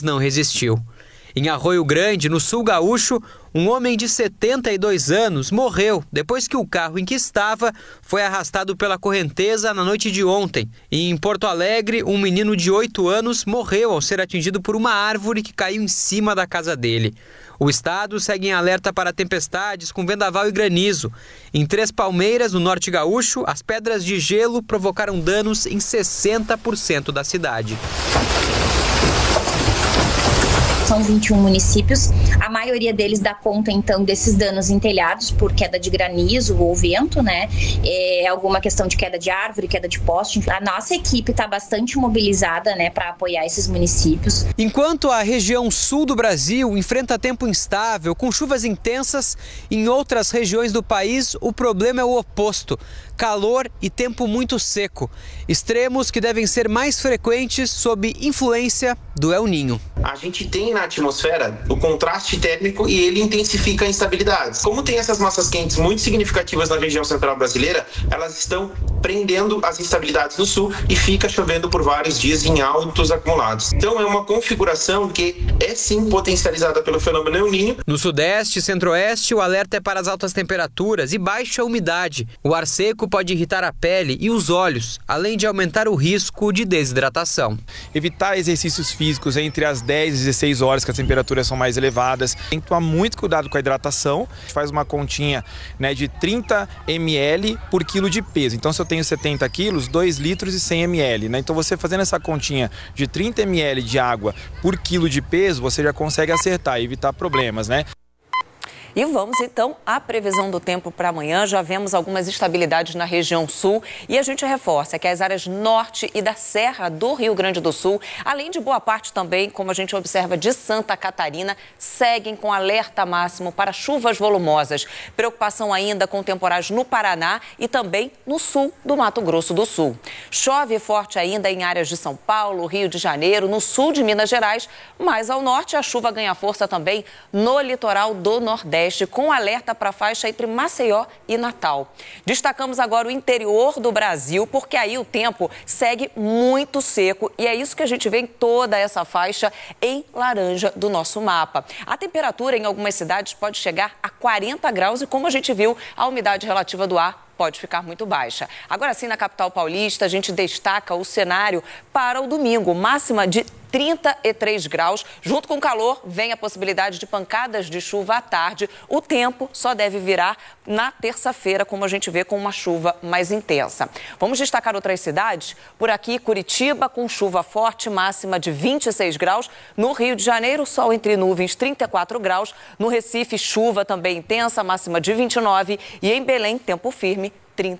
mas não resistiu. Em Arroio Grande, no sul gaúcho, um homem de 72 anos morreu depois que o carro em que estava foi arrastado pela correnteza na noite de ontem. E em Porto Alegre, um menino de 8 anos morreu ao ser atingido por uma árvore que caiu em cima da casa dele. O estado segue em alerta para tempestades com vendaval e granizo. Em Três Palmeiras, no norte gaúcho, as pedras de gelo provocaram danos em 60% da cidade. São 21 municípios, a maioria deles dá conta, então, desses danos em telhados por queda de granizo ou vento, né? Alguma questão de queda de árvore, queda de poste. A nossa equipe está bastante mobilizada, né, para apoiar esses municípios. Enquanto a região sul do Brasil enfrenta tempo instável, com chuvas intensas, em outras regiões do país o problema é o oposto: calor e tempo muito seco. Extremos que devem ser mais frequentes sob influência do El Niño. A gente tem na atmosfera o contraste térmico e ele intensifica instabilidades. Como tem essas massas quentes muito significativas na região central brasileira, elas estão prendendo as instabilidades no sul e fica chovendo por vários dias em altos acumulados. Então é uma configuração que é sim potencializada pelo fenômeno El Niño. No sudeste e centro-oeste, o alerta é para as altas temperaturas e baixa umidade. O ar seco pode irritar a pele e os olhos, além de aumentar o risco de desidratação. Evitar exercícios físicos entre as 10 e 16 horas, que as temperaturas são mais elevadas. Tem que tomar muito cuidado com a hidratação. A gente faz uma continha, né, de 30 ml por quilo de peso. Então, se eu tenho 70 quilos, 2 litros e 100 ml. Né? Então, você fazendo essa continha de 30 ml de água por quilo de peso, você já consegue acertar e evitar problemas, né? E vamos então à previsão do tempo para amanhã. Já vemos algumas instabilidades na região sul e a gente reforça que as áreas norte e da Serra do Rio Grande do Sul, além de boa parte também, como a gente observa, de Santa Catarina, seguem com alerta máximo para chuvas volumosas. Preocupação ainda com temporais no Paraná e também no sul do Mato Grosso do Sul. Chove forte ainda em áreas de São Paulo, Rio de Janeiro, no sul de Minas Gerais, mas ao norte a chuva ganha força também no litoral do Nordeste, com alerta para a faixa entre Maceió e Natal. Destacamos agora o interior do Brasil, porque aí o tempo segue muito seco e é isso que a gente vê em toda essa faixa em laranja do nosso mapa. A temperatura em algumas cidades pode chegar a 40 graus e, como a gente viu, a umidade relativa do ar pode ficar muito baixa. Agora sim, na capital paulista, a gente destaca o cenário para o domingo, máxima de 33 graus. Junto com o calor, vem a possibilidade de pancadas de chuva à tarde. O tempo só deve virar na terça-feira, como a gente vê, com uma chuva mais intensa. Vamos destacar outras cidades. Por aqui, Curitiba, com chuva forte, máxima de 26 graus. No Rio de Janeiro, sol entre nuvens, 34 graus. No Recife, chuva também intensa, máxima de 29. E em Belém, tempo firme,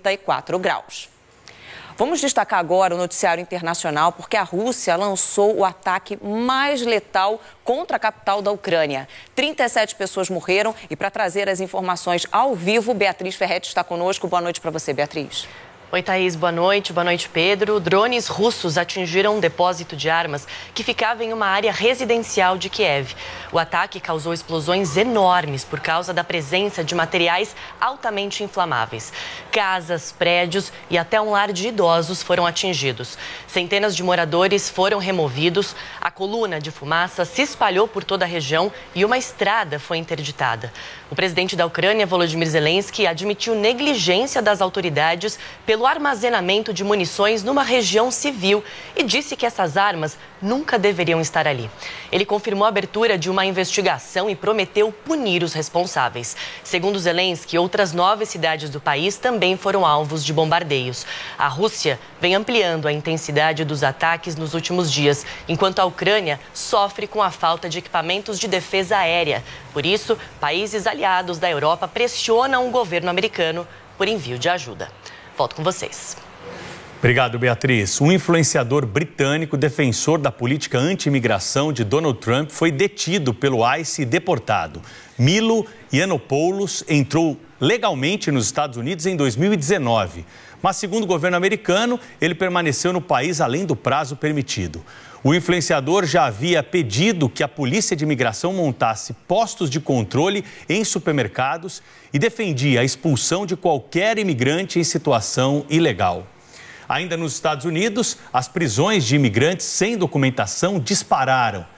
34 graus. Vamos destacar agora o noticiário internacional, porque a Rússia lançou o ataque mais letal contra a capital da Ucrânia. 37 pessoas morreram e, para trazer as informações ao vivo, Beatriz Ferretti está conosco. Boa noite para você, Beatriz. Oi, Thaís. Boa noite, Pedro. Drones russos atingiram um depósito de armas que ficava em uma área residencial de Kiev. O ataque causou explosões enormes por causa da presença de materiais altamente inflamáveis. Casas, prédios e até um lar de idosos foram atingidos. Centenas de moradores foram removidos, a coluna de fumaça se espalhou por toda a região e uma estrada foi interditada. O presidente da Ucrânia, Volodymyr Zelensky, admitiu negligência das autoridades pelo armazenamento de munições numa região civil e disse que essas armas nunca deveriam estar ali. Ele confirmou a abertura de uma investigação e prometeu punir os responsáveis. Segundo Zelensky, outras 9 cidades do país também foram alvos de bombardeios. A Rússia vem ampliando a intensidade dos ataques nos últimos dias, enquanto a Ucrânia sofre com a falta de equipamentos de defesa aérea. Por isso, países aliados da Europa pressionam o governo americano por envio de ajuda. Volto com vocês. Obrigado, Beatriz. Um influenciador britânico defensor da política anti-imigração de Donald Trump foi detido pelo ICE e deportado. Milo Yiannopoulos entrou legalmente nos Estados Unidos em 2019, mas, segundo o governo americano, ele permaneceu no país além do prazo permitido. O influenciador já havia pedido que a Polícia de Imigração montasse postos de controle em supermercados e defendia a expulsão de qualquer imigrante em situação ilegal. Ainda nos Estados Unidos, as prisões de imigrantes sem documentação dispararam.